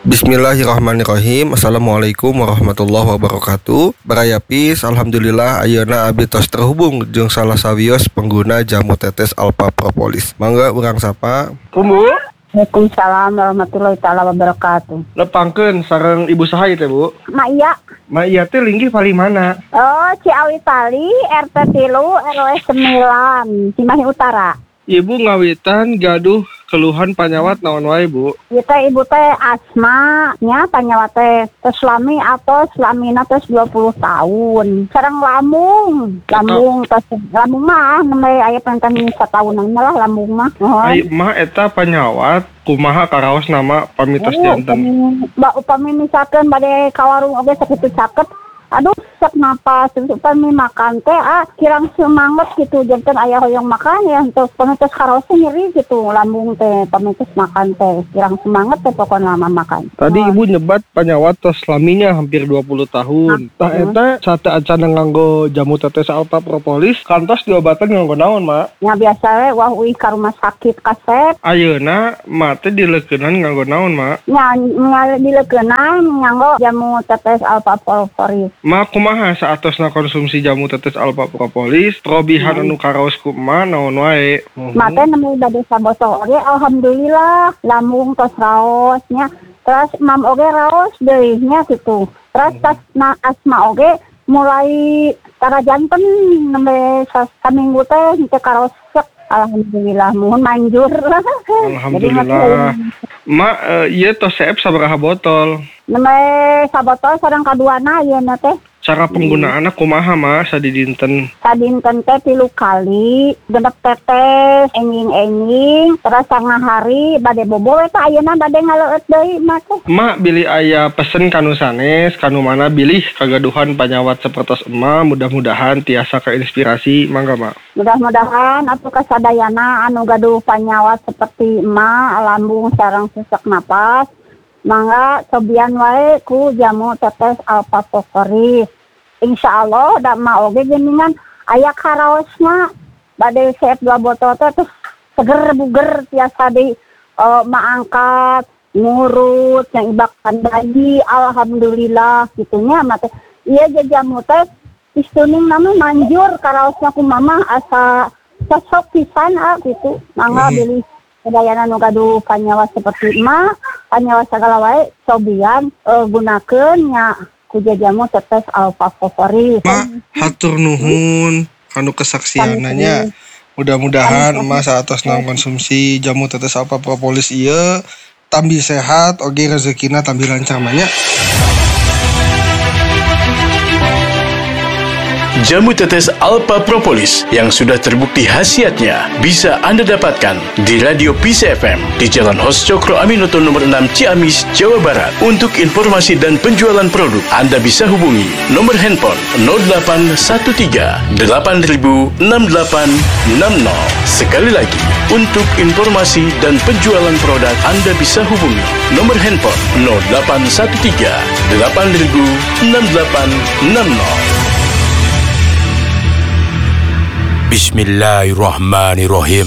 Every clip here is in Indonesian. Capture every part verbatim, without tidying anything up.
Bismillahirrahmanirrahim. Assalamualaikum warahmatullahi wabarakatuh. Barayapis, alhamdulillah ayeuna abdi tos terhubung jeung salah sawios pengguna jamu tetes Alpha Propolis. Mangga urang sapa? Kumbu. Waalaikumsalam warahmatullahi taala wabarakatuh. Lepangkeun sareng ibu saha teh, Bu? Ma iya. Ma iya teh linggih pali mana? Oh, Ciawi Tali, R T tilu, R W sembilan, Cimahi Utara. Ibu ngawitan gaduh keluhan panyawat naon wae, Bu? Ieu teh ibu teh asma nya panyawat teh tos lami atau lamina tos dua puluh tahun. Sareng lambung, lambung tos lambung mah nembe aya panten satahunan lah lambung mah. Ai mah eta panyawat kumaha karaos nama pamitos janten. Mbak upami misalkeun bade ka warung oge sakitu caket. Aduh, sak napas, upami makan teh ah kirang semangat gitu, janten aya hoyong makan ya untuk pamitos karosnya nyeri gitu, lambung teh pamitos makan teh kirang semangat teh pokoknya lama makan. Tadi oh. Ibu nyebat panyawat tos laminya hampir dua puluh tahun. Tah eta sate acan nganggo jamu tetes Alpha Propolis kantos diobatan nganggo naon, Mak? Ya biasa we wah uih ka rumah sakit kasep. Ayeuna mak teh dileukeunnan nganggo naon, Mak? Ya nya dileukeunnan nganggo jamu tetes Alpha Propolis. Ma kumaha saatosna konsumsi jamu tetes Alpha Propolis, probihan anu karaos kumaha naon wae. Ma teh nemu bade sabotol oge alhamdulillah lambung tos raos nya. Terus mam oge raos deui nya kitu. Terus tas na asma oge mulai tara janten nembe saminggu teh henteu karaos alhamdulillah mohon manjur. Alhamdulillah. Ma uh, ieu tos seep sabaraha botol? Nembe sabotol sareng kaduana ieu na teh. Cara penggunaanna kumaha, Ma, sadidinten? Sadinten teh tilu kali, genep tetes, enjing-enjing, terus sanga hari bade bobo we teh ayeuna bade ngaleueut deui mah teh. Ma bilih aya pesen kanu sanes, kanu mana bilih kagaduhan panyawat sapertos emma, mudah-mudahan tiasa keinspirasi, mangga, Ma. Mudah-mudahan atuh kasadayana anu gaduh panyawat seperti emma, lambung sareng sesak napas. Mangga cobian wae ku jamu tetes Alpha Propolis. Insyaallah da mah oge geuningan aya karaosna bade seep dua botol teh terus seger buger tiasa di uh, maangkat ngurut yang ibakan bayi alhamdulillah gitunya mah teh. Ieu jamu teh istuning nama manjur karaosna ku mama asa cocok pisan ah gitu. Mangga hmm. beli kedayana nu gaduh panyawa seperti emak, panyawa segala wae cobian uh, gunakeun nya ku jamu tetes Alpha Propolis. Ma, hatur nuhun kanu kesaksiananya. Mudah-mudahan emak saatosna konsumsi jamu tetes Alpha Propolis ieu tambi sehat oge rezekina tambi lancar nya. Jamu tetes Alpha Propolis yang sudah terbukti khasiatnya bisa Anda dapatkan di Radio Peace F M di Jalan Hos Cokro Aminoto nomor enam Ciamis, Jawa Barat. Untuk informasi dan penjualan produk, Anda bisa hubungi nomor handphone nol delapan satu tiga delapan nol enam delapan enam nol. Sekali lagi, untuk informasi dan penjualan produk, Anda bisa hubungi nomor handphone nol delapan satu tiga delapan nol enam delapan enam nol. Bismillahirrahmanirrahim.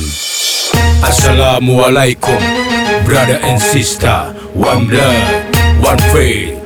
Assalamualaikum, brother and sister. One blood, one faith.